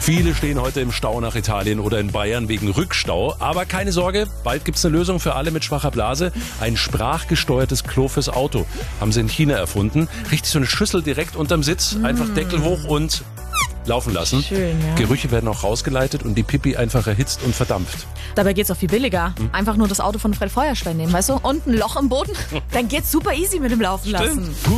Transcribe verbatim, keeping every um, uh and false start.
Viele stehen heute im Stau nach Italien oder in Bayern wegen Rückstau. Aber keine Sorge, bald gibt's eine Lösung für alle mit schwacher Blase. Ein sprachgesteuertes Klo fürs Auto. Haben sie in China erfunden. Richtig so eine Schüssel direkt unterm Sitz. Einfach Deckel hoch und laufen lassen. Schön, ja. Gerüche werden auch rausgeleitet und die Pipi einfach erhitzt und verdampft. Dabei geht's auch viel billiger. Einfach nur das Auto von Fred Feuerstein nehmen, weißt du? Und ein Loch im Boden, dann geht's super easy mit dem Laufen lassen. Stimmt.